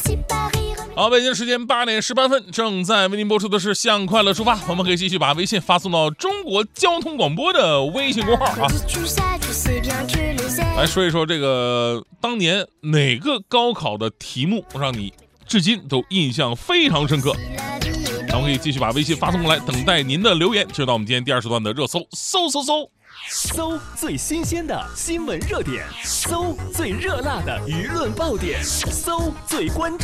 好，北京时间8点18分，正在为您播出的是向快乐出发。我们可以继续把微信发送到中国交通广播的微信公号啊。来说一说这个当年哪个高考的题目让你至今都印象非常深刻？咱们可以继续把微信发送过来，等待您的留言。知道我们今天第2时段的热搜， 搜最新鲜的新闻热点，搜最热辣的舆论爆点，搜最关注